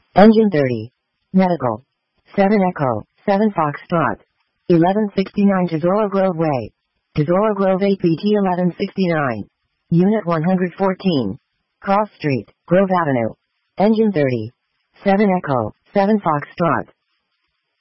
Engine 30. Medical. 7 Echo, 7 Foxtrot. 1169 Tesoro Grove Way. Tesoro Grove APT 1169. Unit 114. Cross Street, Grove Avenue. Engine 30. 7 Echo, 7 Foxtrot.